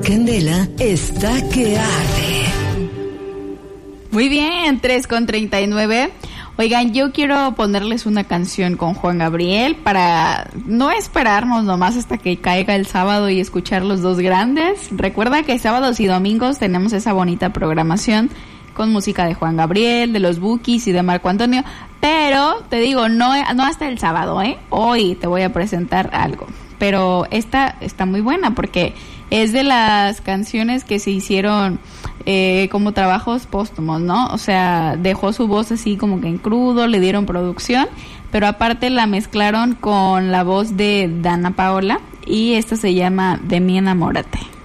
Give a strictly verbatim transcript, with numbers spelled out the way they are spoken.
candela está que arde. Muy bien, tres con treinta y nueve. Oigan, yo quiero ponerles una canción con Juan Gabriel para no esperarnos nomás hasta que caiga el sábado y escuchar los dos grandes. Recuerda que sábados y domingos tenemos esa bonita programación con música de Juan Gabriel, de los Bukis y de Marco Antonio. Pero te digo, no, no hasta el sábado, ¿eh? Hoy te voy a presentar algo. Pero esta está muy buena porque es de las canciones que se hicieron eh, como trabajos póstumos, ¿no? O sea, dejó su voz así como que en crudo, le dieron producción, pero aparte la mezclaron con la voz de Dana Paola y esta se llama De mí enamórate.